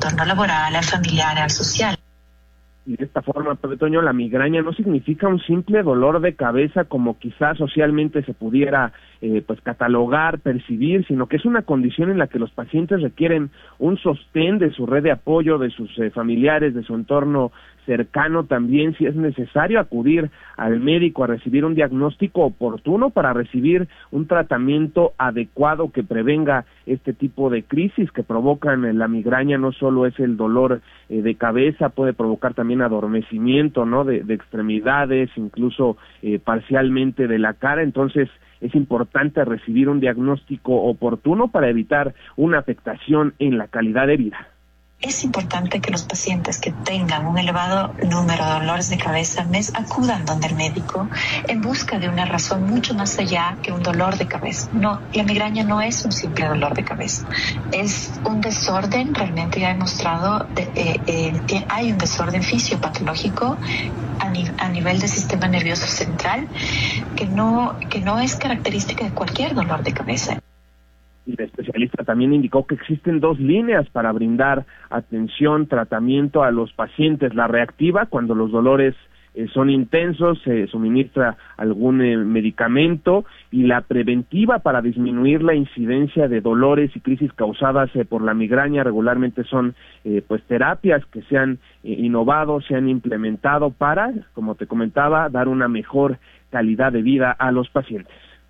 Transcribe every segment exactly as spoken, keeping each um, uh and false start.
entorno laboral, al familiar, al social. Y de esta forma, Pepe Toño, la migraña no significa un simple dolor de cabeza como quizás socialmente se pudiera eh, pues catalogar, percibir, sino que es una condición en la que los pacientes requieren un sostén de su red de apoyo, de sus eh, familiares, de su entorno cercano también, si es necesario acudir al médico a recibir un diagnóstico oportuno para recibir un tratamiento adecuado que prevenga este tipo de crisis que provocan la migraña. No solo es el dolor eh, de cabeza, puede provocar también adormecimiento, ¿no?, de, de extremidades, incluso eh, parcialmente de la cara. Entonces es importante recibir un diagnóstico oportuno para evitar una afectación en la calidad de vida. Es importante que los pacientes que tengan un elevado número de dolores de cabeza mes acudan donde el médico en busca de una razón mucho más allá que un dolor de cabeza. No, la migraña no es un simple dolor de cabeza, es un desorden, realmente ya he demostrado, de, eh, eh, que hay un desorden fisiopatológico a, ni, a nivel del sistema nervioso central que no, que no es característica de cualquier dolor de cabeza. Y la especialista también indicó que existen dos líneas para brindar atención, tratamiento a los pacientes. La reactiva, cuando los dolores eh, son intensos, se suministra algún eh, medicamento, y la preventiva para disminuir la incidencia de dolores y crisis causadas eh, por la migraña. Regularmente son eh, pues terapias que se han eh, innovado, se han implementado para, como te comentaba, dar una mejor calidad de vida a los pacientes.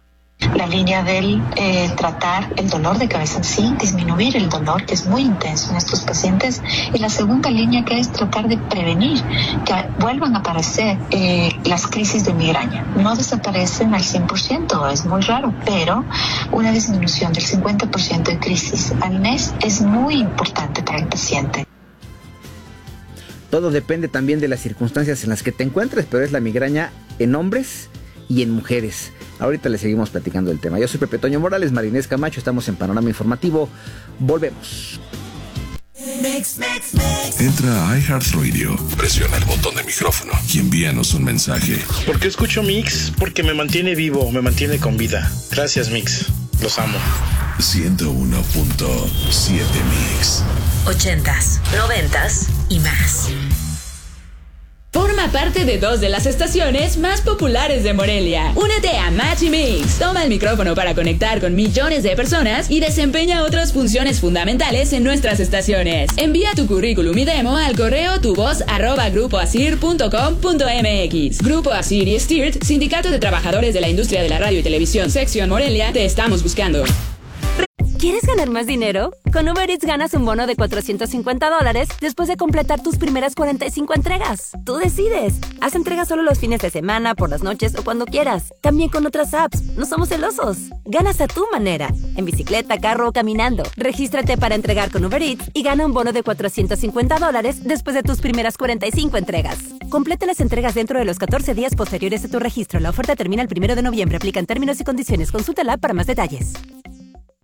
La línea del eh, tratar el dolor de cabeza en sí, disminuir el dolor, que es muy intenso en estos pacientes, y la segunda línea, que es tratar de prevenir que vuelvan a aparecer eh, las crisis de migraña. No desaparecen al cien por ciento, es muy raro, pero una disminución del cincuenta por ciento de crisis al mes es muy importante para el paciente. Todo depende también de las circunstancias en las que te encuentres, pero es la migraña en hombres y en mujeres. Ahorita le seguimos platicando el tema. Yo soy Pepe Toño Morales, Marinés Camacho, estamos en Panorama Informativo. Volvemos. Entra a iHeartRadio, presiona el botón de micrófono y envíanos un mensaje. ¿Por qué escucho Mix? Porque me mantiene vivo, me mantiene con vida. Gracias, Mix. Los amo. ciento uno punto siete Mix. Ochentas, noventas y más. Forma parte de dos de las estaciones más populares de Morelia. Únete a Match y Mix. Toma el micrófono para conectar con millones de personas y desempeña otras funciones fundamentales en nuestras estaciones. Envía tu currículum y demo al correo tuvoz arroba grupo asir punto com punto mx. Grupo Asir y Stirt, Sindicato de Trabajadores de la Industria de la Radio y Televisión, Sección Morelia, te estamos buscando. ¿Quieres ganar más dinero? Con Uber Eats ganas un bono de cuatrocientos cincuenta dólares después de completar tus primeras cuarenta y cinco entregas. Tú decides. Haz entregas solo los fines de semana, por las noches o cuando quieras. También con otras apps. No somos celosos. Ganas a tu manera. En bicicleta, carro o caminando. Regístrate para entregar con Uber Eats y gana un bono de cuatrocientos cincuenta dólares después de tus primeras cuarenta y cinco entregas. Completa las entregas dentro de los catorce días posteriores a tu registro. La oferta termina el primero de noviembre. Aplican términos y condiciones. Consulta la app para más detalles.